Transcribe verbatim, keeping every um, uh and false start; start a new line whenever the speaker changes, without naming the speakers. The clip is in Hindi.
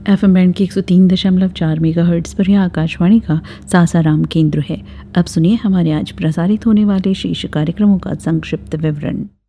एफ एम बैंड की एक सौ तीन दशमलव चार मेगा हर्ट्ज़ पर यह आकाशवाणी का सासाराम केंद्र है। अब सुनिए हमारे आज प्रसारित होने वाले शीर्ष कार्यक्रमों का संक्षिप्त विवरण।